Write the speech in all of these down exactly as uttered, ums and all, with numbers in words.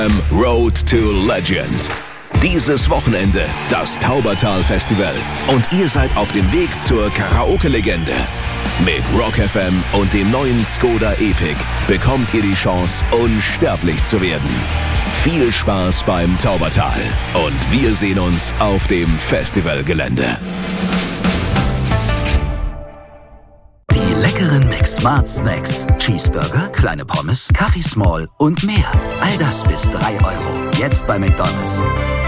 Road to Legend. Dieses Wochenende das Taubertal-Festival und ihr seid auf dem Weg zur Karaoke-Legende. Mit Rock F M und dem neuen Skoda Epic bekommt ihr die Chance, unsterblich zu werden. Viel Spaß beim Taubertal und wir sehen uns auf dem Festivalgelände. Die leckeren Mix-Smart Snacks. Cheeseburger, kleine Pommes, Kaffee Small und mehr. All das bis drei Euro. Jetzt bei McDonald's.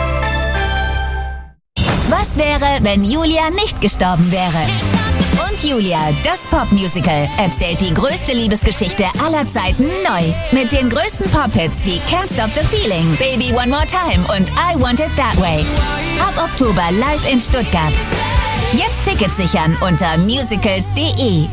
Was wäre, wenn Julia nicht gestorben wäre? Und Julia, das Popmusical, erzählt die größte Liebesgeschichte aller Zeiten neu. Mit den größten Pop-Hits wie Can't Stop the Feeling, Baby One More Time und I Want It That Way. Ab Oktober live in Stuttgart. Jetzt Tickets sichern unter musicals punkt de.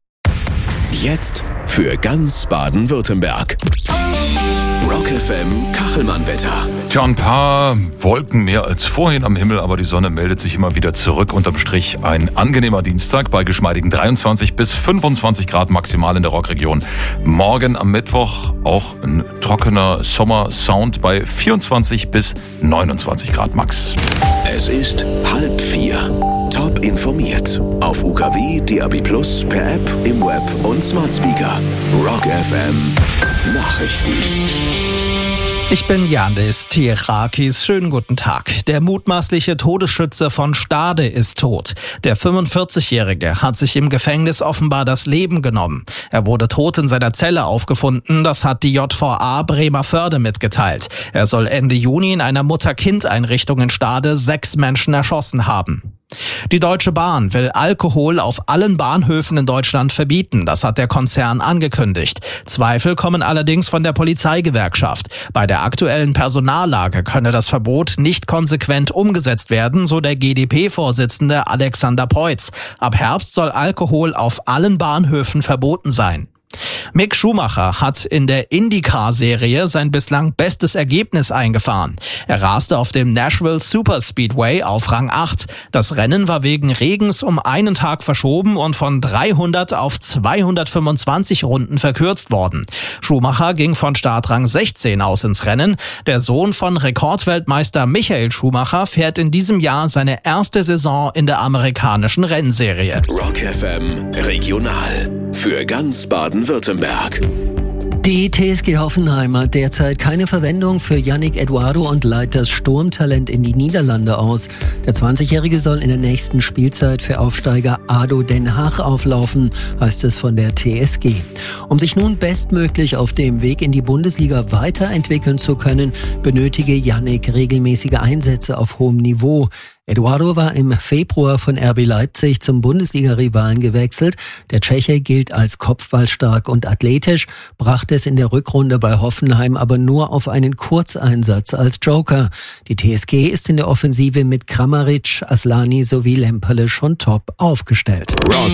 Jetzt für ganz Baden-Württemberg. Rock F M Kachelmann-Wetter. Tja, ein paar Wolken mehr als vorhin am Himmel, aber die Sonne meldet sich immer wieder zurück. Unterm Strich ein angenehmer Dienstag bei geschmeidigen dreiundzwanzig bis fünfundzwanzig Grad maximal in der Rockregion. Morgen am Mittwoch auch ein trockener Sommersound bei vierundzwanzig bis neunundzwanzig Grad max. Es ist halb vier. Top informiert. Auf U K W, D A B plus, per App, im Web und Smart Speaker. Rock F M Nachrichten. Ich bin Janis Tierakis. Schönen guten Tag. Der mutmaßliche Todesschütze von Stade ist tot. Der fünfundvierzigjährige hat sich im Gefängnis offenbar das Leben genommen. Er wurde tot in seiner Zelle aufgefunden. Das hat die J V A Bremervörde mitgeteilt. Er soll Ende Juni in einer Mutter-Kind-Einrichtung in Stade sechs Menschen erschossen haben. Die Deutsche Bahn will Alkohol auf allen Bahnhöfen in Deutschland verbieten. Das hat der Konzern angekündigt. Zweifel kommen allerdings von der Polizeigewerkschaft. Bei der aktuellen Personallage könne das Verbot nicht konsequent umgesetzt werden, so der G d P-Vorsitzende Alexander Peutz. Ab Herbst soll Alkohol auf allen Bahnhöfen verboten sein. Mick Schumacher hat in der IndyCar-Serie sein bislang bestes Ergebnis eingefahren. Er raste auf dem Nashville Superspeedway auf Rang acht. Das Rennen war wegen Regens um einen Tag verschoben und von dreihundert auf zweihundertfünfundzwanzig Runden verkürzt worden. Schumacher ging von Startrang sechzehn aus ins Rennen. Der Sohn von Rekordweltmeister Michael Schumacher fährt in diesem Jahr seine erste Saison in der amerikanischen Rennserie. Rock F M Regional für ganz Baden-Württemberg. Die T S G Hoffenheim hat derzeit keine Verwendung für Yannick Eduardo und leiht das Sturmtalent in die Niederlande aus. Der zwanzigjährige soll in der nächsten Spielzeit für Aufsteiger A D O Den Haag auflaufen, heißt es von der T S G. Um sich nun bestmöglich auf dem Weg in die Bundesliga weiterentwickeln zu können, benötige Yannick regelmäßige Einsätze auf hohem Niveau. Eduardo war im Februar von R B Leipzig zum Bundesliga-Rivalen gewechselt. Der Tscheche gilt als kopfballstark und athletisch, brachte es in der Rückrunde bei Hoffenheim aber nur auf einen Kurzeinsatz als Joker. Die T S G ist in der Offensive mit Kramaric, Aslani sowie Lemperle schon top aufgestellt. Rock